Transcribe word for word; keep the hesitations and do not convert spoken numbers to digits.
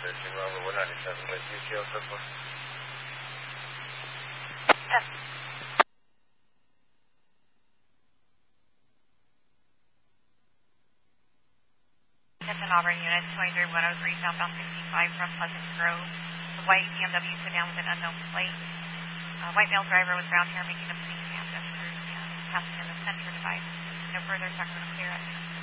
searching Rover one ninety-seven with you, K L Triple. Yes. Attention Auburn units, twenty-three one oh three southbound sixty-five from Pleasant Grove. The white B M W sedan with an unknown plate. Uh, white male driver was found here making a police hand gestures and passing in the center device. No further Sacramento clear at